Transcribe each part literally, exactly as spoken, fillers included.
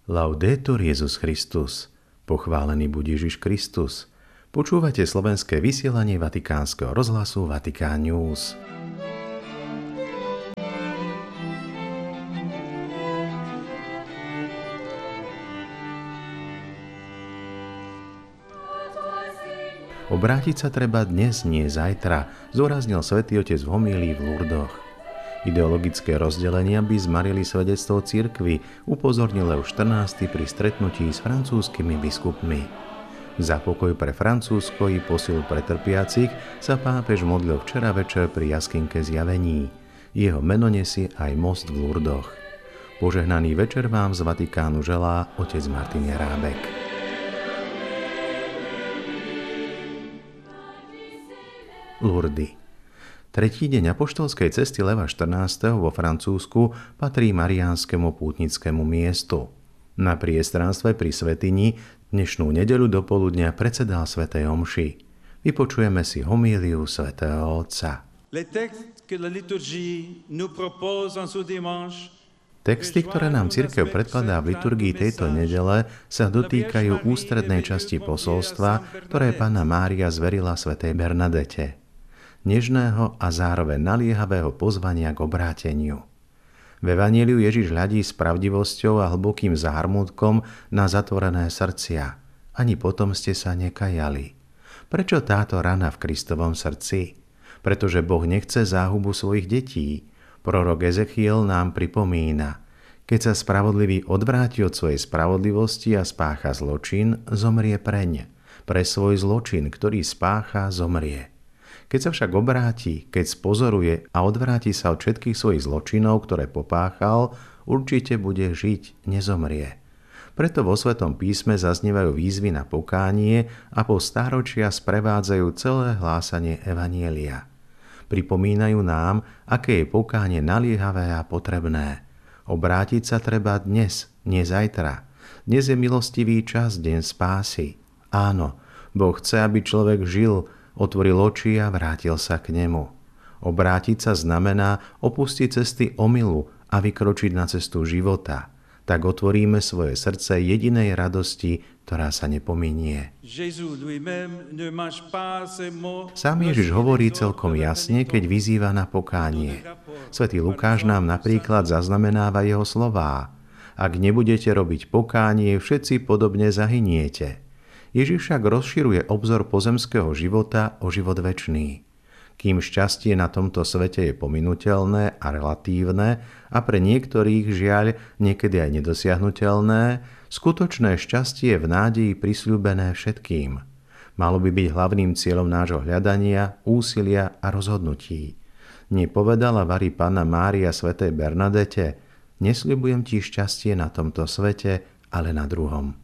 Laudetur Jesus Christus. Pochválený buď Ježiš Kristus. Počúvate slovenské vysielanie Vatikánskeho rozhlasu Vatikán News. Obrátiť sa treba dnes, nie zajtra, zdôraznil Svätý Otec v homílii v Lurdoch. Ideologické rozdelenia by zmarili svedectvo cirkvi, upozornil Leo štrnásty pri stretnutí s francúzskymi biskupmi. Za pokoj pre Francúzsko i posilu pre trpiacich sa pápež modlil včera večer pri jaskynke Zjavení. Jeho meno nesie aj most v Lurdoch. Požehnaný večer vám z Vatikánu želá otec Martin Jerábek. Lurdy. Tretí deň apoštolskej cesty Leva štrnásteho vo Francúzsku patrí mariánskemu pútnickému miestu. Na priestranstve pri svätyni dnešnú nedeľu do poludnia predsedal svätej omši. Vypočujeme si homíliu svätého Otca. Texty, ktoré nám cirkev predkladá v liturgii tejto nedele, sa dotýkajú ústrednej časti posolstva, ktoré Panna Mária zverila svätej Bernadete. Nežného a zároveň naliehavého pozvania k obráteniu. V evanjeliu Ježiš hľadí s pravdivosťou a hlbokým zármutkom na zatvorené srdcia. Ani potom ste sa nekajali. Prečo táto rana v Kristovom srdci? Pretože Boh nechce záhubu svojich detí. Prorok Ezechiel nám pripomína: keď sa spravodlivý odvráti od svojej spravodlivosti a spácha zločin, zomrie preň. Pre svoj zločin, ktorý spácha, zomrie. Keď sa však obráti, keď spozoruje a odvráti sa od všetkých svojich zločinov, ktoré popáchal, určite bude žiť, nezomrie. Preto vo Svätom písme zaznievajú výzvy na pokánie a po stáročia sprevádzajú celé hlásanie evanjelia. Pripomínajú nám, aké je pokánie naliehavé a potrebné. Obrátiť sa treba dnes, nie zajtra. Dnes je milostivý čas, deň spásy. Áno, Boh chce, aby človek žil, otvoril oči a vrátil sa k nemu. Obrátiť sa znamená opustiť cesty omylu a vykročiť na cestu života. Tak otvoríme svoje srdce jedinej radosti, ktorá sa nepominie. Sám Ježiš hovorí celkom jasne, keď vyzýva na pokánie. Svätý Lukáš nám napríklad zaznamenáva jeho slová: ak nebudete robiť pokánie, všetci podobne zahyniete. Ježiš však rozširuje obzor pozemského života o život večný. Kým šťastie na tomto svete je pominuteľné a relatívne a pre niektorých žiaľ niekedy aj nedosiahnuteľné, skutočné šťastie je v nádeji prisľúbené všetkým. Malo by byť hlavným cieľom nášho hľadania, úsilia a rozhodnutí. Nepovedala varí Panna Mária svätej Bernadete: nesľubujem ti šťastie na tomto svete, ale na druhom.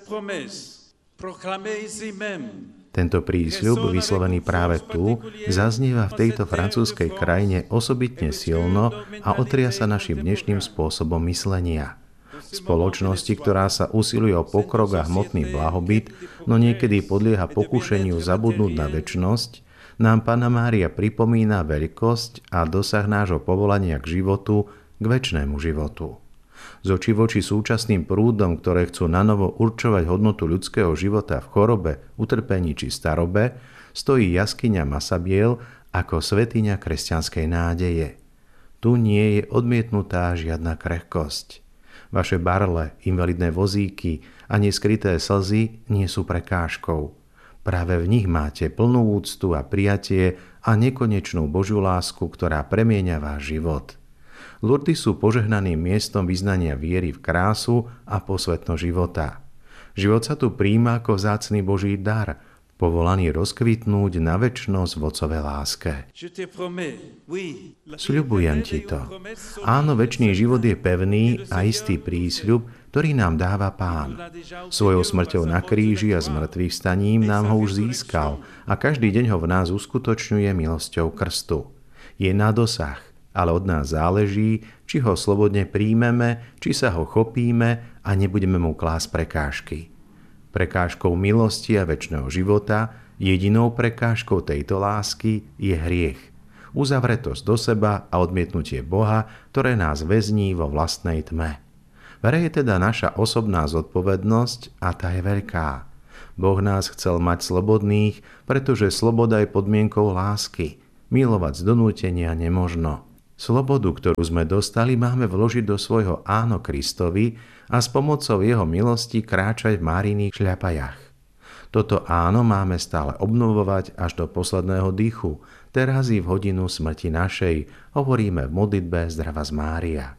Tento prísľub, vyslovený práve tu, zaznieva v tejto francúzskej krajine osobitne silno a otria sa našim dnešným spôsobom myslenia. V spoločnosti, ktorá sa usiluje o pokrok a hmotný blahobyt, no niekedy podlieha pokušeniu zabudnúť na večnosť, nám Panna Mária pripomína veľkosť a dosah nášho povolania k životu, k večnému životu. Z očí voči súčasným prúdom, ktoré chcú nanovo určovať hodnotu ľudského života v chorobe, utrpení či starobe, stojí jaskyňa Massabielle ako svätyňa kresťanskej nádeje. Tu nie je odmietnutá žiadna krehkosť. Vaše barle, invalidné vozíky a neskryté slzy nie sú prekážkou. Práve v nich máte plnú úctu a prijatie a nekonečnú Božiu lásku, ktorá premieňa váš život. Lurdy sú požehnaným miestom vyznania viery v krásu a posvetnosť života. Život sa tu prijíma ako vzácny Boží dar, povolaný rozkvitnúť na večnosť v Otcovej láske. Sľubujem ti to. Áno, večný život je pevný a istý prísľub, ktorý nám dáva Pán. Svojou smrťou na kríži a zmrtvých staním nám ho už získal a každý deň ho v nás uskutočňuje milosťou krstu. Je na dosah, ale od nás záleží, či ho slobodne príjmeme, či sa ho chopíme a nebudeme mu klásť prekážky. Prekážkou milosti a večného života, jedinou prekážkou tejto lásky je hriech. Uzavretosť do seba a odmietnutie Boha, ktoré nás väzní vo vlastnej tme. Vera je teda naša osobná zodpovednosť a tá je veľká. Boh nás chcel mať slobodných, pretože sloboda je podmienkou lásky. Milovať z donútenia nemožno. Slobodu, ktorú sme dostali, máme vložiť do svojho áno Kristovi a s pomocou jeho milosti kráčať v Máriných šľapajach. Toto áno máme stále obnovovať až do posledného dýchu. Teraz i v hodinu smrti našej hovoríme v modlitbe Zdravás Mária.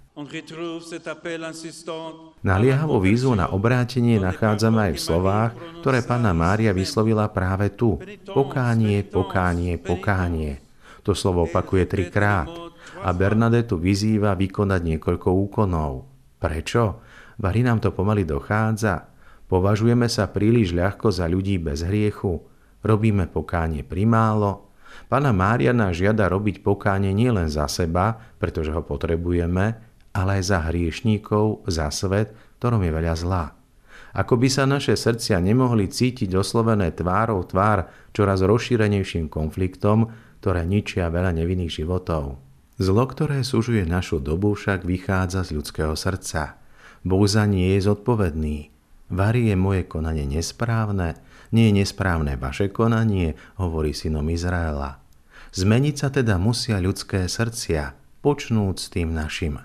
Naliehavú výzvu na obrátenie nachádzame aj v slovách, ktoré Panna Mária vyslovila práve tu. Pokánie, pokánie, pokánie. To slovo opakuje trikrát a Bernadetu vyzýva vykonať niekoľko úkonov. Prečo? Vari nám to pomaly dochádza. Považujeme sa príliš ľahko za ľudí bez hriechu. Robíme pokánie primálo. Panna Mária nás žiada robiť pokánie nielen za seba, pretože ho potrebujeme, ale aj za hriešníkov, za svet, ktorom je veľa zla. Ako by sa naše srdcia nemohli cítiť oslovené tvárou tvár čoraz rozšírenejším konfliktom, ktoré ničia veľa nevinných životov. Zlo, ktoré sužuje našu dobu, však vychádza z ľudského srdca. Boh za nie je zodpovedný. Vari je moje konanie nesprávne, nie je nesprávne vaše konanie, hovorí synom Izraela. Zmeniť sa teda musia ľudské srdcia, počnúť s tým našim.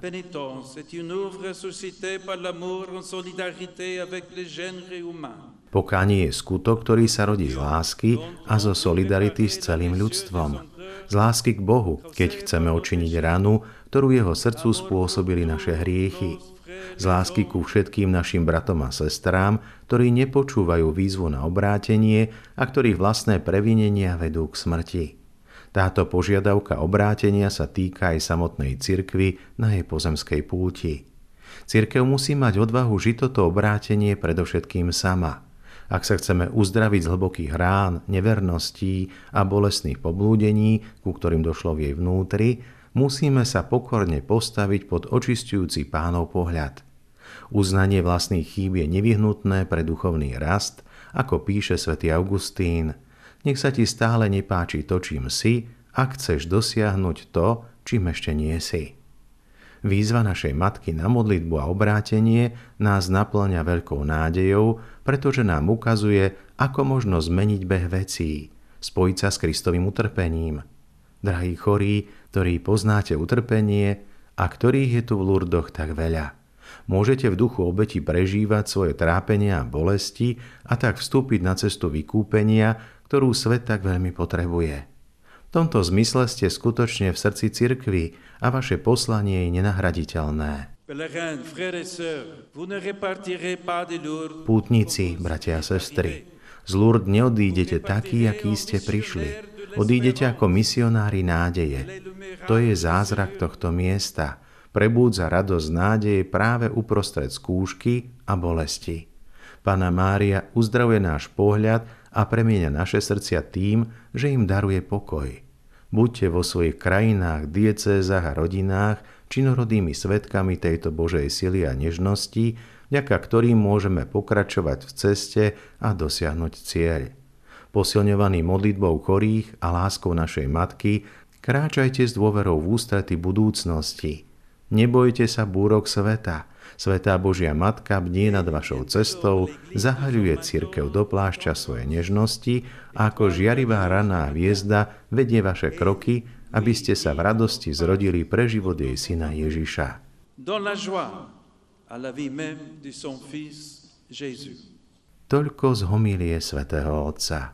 Pokánie je skutok, ktorý sa rodí z lásky a zo solidarity s celým ľudstvom. Z lásky k Bohu, keď chceme odčiniť ranu, ktorú jeho srdcu spôsobili naše hriechy. Z lásky ku všetkým našim bratom a sestrám, ktorí nepočúvajú výzvu na obrátenie a ktorých vlastné previnenia vedú k smrti. Táto požiadavka obrátenia sa týka aj samotnej cirkvi na jej pozemskej púti. Cirkev musí mať odvahu žiť toto obrátenie predovšetkým sama. Ak sa chceme uzdraviť z hlbokých rán, neverností a bolestných poblúdení, ku ktorým došlo v jej vnútri, musíme sa pokorne postaviť pod očisťujúci Pánov pohľad. Uznanie vlastných chýb je nevyhnutné pre duchovný rast, ako píše svätý Augustín. Nech sa ti stále nepáči to, čím si, ak chceš dosiahnuť to, čím ešte nie si. Výzva našej matky na modlitbu a obrátenie nás naplňa veľkou nádejou, pretože nám ukazuje, ako možno zmeniť beh vecí, spojiť sa s Kristovým utrpením. Drahí chorí, ktorí poznáte utrpenie a ktorých je tu v Lurdoch tak veľa. Môžete v duchu obeti prežívať svoje trápenia a bolesti a tak vstúpiť na cestu vykúpenia, ktorú svet tak veľmi potrebuje. V tomto zmysle ste skutočne v srdci cirkvi a vaše poslanie je nenahraditeľné. Pútnici, bratia a sestry, z Lourdes neodídete takí, akí ste prišli. Odídete ako misionári nádeje. To je zázrak tohto miesta. Prebúdza radosť nádeje práve uprostred skúšky a bolesti. Panna Mária uzdravuje náš pohľad a premieňa naše srdcia tým, že im daruje pokoj. Buďte vo svojich krajinách, diecézach a rodinách činorodými svedkami tejto Božej sily a nežnosti, vďaka ktorým môžeme pokračovať v ceste a dosiahnuť cieľ. Posilňovaní modlitbou chorých a láskou našej matky, kráčajte s dôverou v ústrety budúcnosti. Nebojte sa búrok sveta. Svätá Božia Matka bdie nad vašou cestou, zahaľuje cirkev do plášťa svojej nežnosti a ako žiarivá raná hviezda vedie vaše kroky, aby ste sa v radosti zrodili pre život jej syna Ježiša. Toľko z homílie svätého Otca.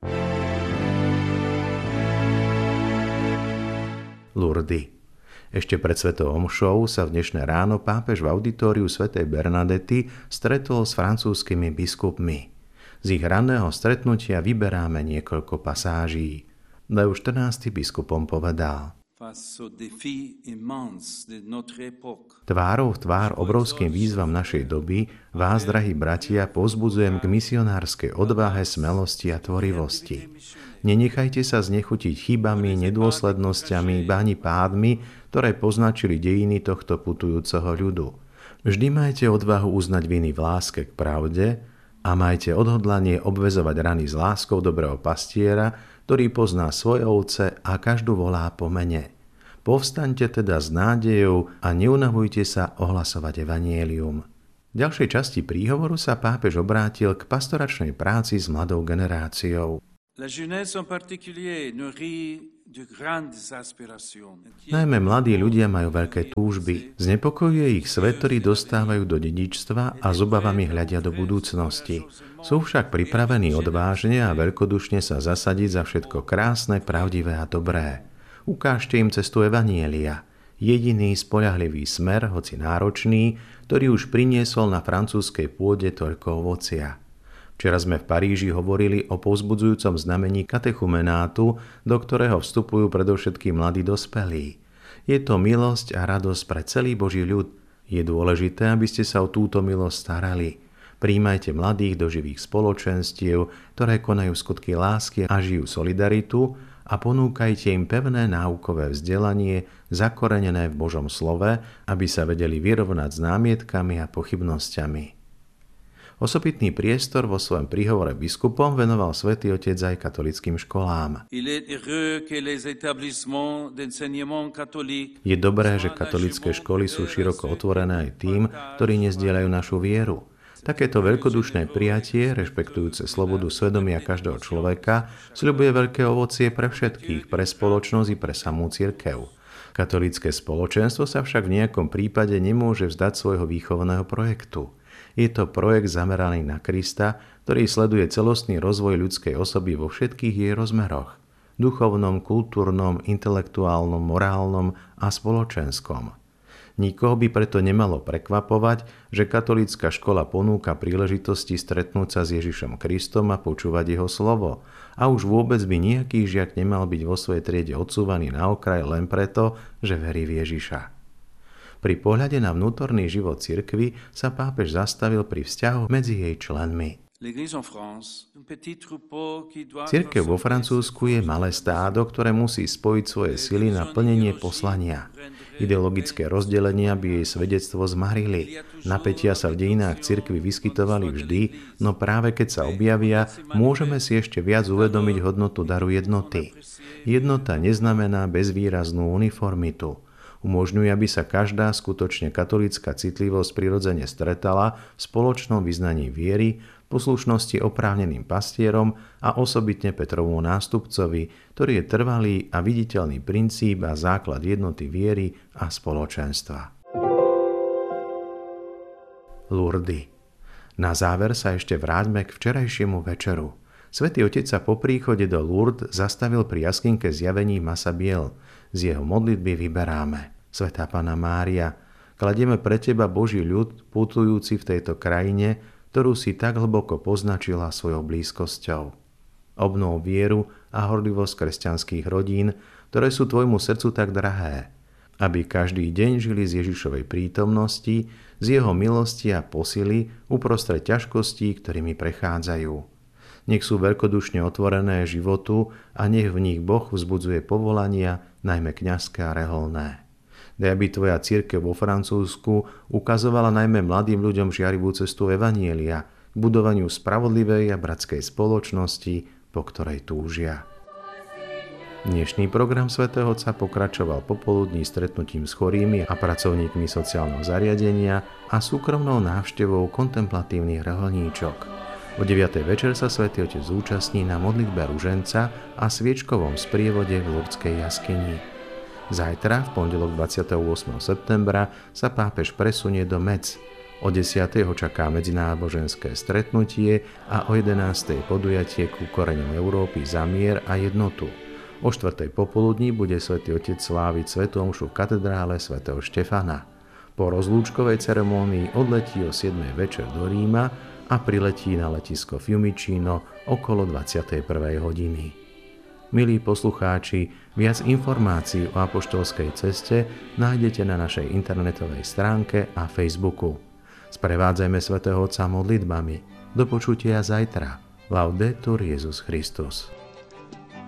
Lurdy. Ešte pred svetou omšou sa v dnešné ráno pápež v auditóriu svätej Bernadety stretol s francúzskymi biskupmi. Z ich ranného stretnutia vyberáme niekoľko pasáží. Leo štrnásty biskupom povedal: Tvárou v tvár obrovským výzvam našej doby vás, drahí bratia, povzbudzujem k misionárskej odvahe, smelosti a tvorivosti. Nenechajte sa znechutiť chybami, nedôslednosťami, ba ani pádmi, ktoré poznačili dejiny tohto putujúceho ľudu. Vždy majte odvahu uznať viny v láske k pravde a majte odhodlanie obväzovať rany s láskou dobrého pastiera, ktorý pozná svoje ovce a každú volá po mene. Povstaňte teda s nádejou a neunavujte sa ohlasovať evanjelium. V ďalšej časti príhovoru sa pápež obrátil k pastoračnej práci s mladou generáciou. Najmä mladí ľudia majú veľké túžby. Znepokojuje ich svet, ktorý dostávajú do dedičstva a s obavami hľadia do budúcnosti. Sú však pripravení odvážne a veľkodušne sa zasadiť za všetko krásne, pravdivé a dobré. Ukážte im cestu evanjelia. Jediný spoľahlivý smer, hoci náročný, ktorý už priniesol na francúzskej pôde toľko ovocia. Včera sme v Paríži hovorili o povzbudzujúcom znamení katechumenátu, do ktorého vstupujú predovšetkým mladí dospelí. Je to milosť a radosť pre celý Boží ľud. Je dôležité, aby ste sa o túto milosť starali. Prijímajte mladých do živých spoločenstiev, ktoré konajú skutky lásky a žijú solidaritu, a ponúkajte im pevné náukové vzdelanie, zakorenené v Božom slove, aby sa vedeli vyrovnať s námietkami a pochybnosťami. Osobitný priestor vo svojom príhovore biskupom venoval Svätý Otec aj katolíckym školám. Je dobré, že katolícke školy sú široko otvorené aj tým, ktorí nezdieľajú našu vieru. Takéto veľkodušné prijatie, rešpektujúce slobodu svedomia každého človeka, sľubuje veľké ovocie pre všetkých, pre spoločnosť i pre samú cirkev. Katolícke spoločenstvo sa však v nejakom prípade nemôže vzdať svojho výchovného projektu. Je to projekt zameraný na Krista, ktorý sleduje celostný rozvoj ľudskej osoby vo všetkých jej rozmeroch. Duchovnom, kultúrnom, intelektuálnom, morálnom a spoločenskom. Nikoho by preto nemalo prekvapovať, že katolícka škola ponúka príležitosti stretnúť sa s Ježišom Kristom a počúvať jeho slovo. A už vôbec by nejaký žiak nemal byť vo svojej triede odsúvaný na okraj len preto, že verí v Ježiša. Pri pohľade na vnútorný život cirkvi sa pápež zastavil pri vzťahu medzi jej členmi. Cirkev vo Francúzsku je malé stádo, ktoré musí spojiť svoje sily na plnenie poslania. Ideologické rozdelenia by jej svedectvo zmarili. Napätia sa v dejinách cirkvi vyskytovali vždy, no práve keď sa objavia, môžeme si ešte viac uvedomiť hodnotu daru jednoty. Jednota neznamená bezvýraznú uniformitu. Umožňuje, aby sa každá skutočne katolícka citlivosť prirodzene stretala v spoločnom vyznaní viery, poslušnosti oprávneným pastierom a osobitne Petrovmu nástupcovi, ktorý je trvalý a viditeľný princíp a základ jednoty viery a spoločenstva. Lourdes. Na záver sa ešte vráťme k včerajšiemu večeru. Svätý Otec sa po príchode do Lourdes zastavil pri jaskinke zjavení Massabielle. Z jeho modlitby vyberáme. Svätá Panna Mária, kladieme pre Teba Boží ľud, putujúci v tejto krajine, ktorú si tak hlboko poznačila svojou blízkosťou. Obnov vieru a horlivosť kresťanských rodín, ktoré sú Tvojmu srdcu tak drahé, aby každý deň žili z Ježišovej prítomnosti, z jeho milosti a posily uprostred ťažkostí, ktorými prechádzajú. Nech sú veľkodušne otvorené životu a nech v nich Boh vzbudzuje povolania, najmä kňazské a reholné. Daj, aby Tvoja cirkev vo Francúzsku ukazovala najmä mladým ľuďom žiarivú cestu evanjelia k budovaniu spravodlivej a bratskej spoločnosti, po ktorej túžia. Dnešný program svätého Otca pokračoval popoludní stretnutím s chorými a pracovníkmi sociálneho zariadenia a súkromnou návštevou kontemplatívnych reholníčok. O deviatej večer sa Svätý Otec zúčastní na modlitbe ruženca a sviečkovom sprievode v Lourdeskej jaskyni. Zajtra, v pondelok dvadsiateho ôsmeho septembra, sa pápež presunie do Metz. O desiatej ho čaká medzináboženské stretnutie a o jedenástej podujatie ku koreňom Európy za mier a jednotu. O štvrtej popoludní bude Svätý Otec sláviť svätú omšu v katedrále svätého Štefana. Po rozlúčkovej ceremonii odletí o siedmej večer do Ríma a priletí na letisko Fiumicino okolo dvadsiatej prvej hodiny. Milí poslucháči, viac informácií o apoštolskej ceste nájdete na našej internetovej stránke a Facebooku. Sprevádzajme svätého Otca modlitbami. Do počutia zajtra. Laudetur Jesus Christus.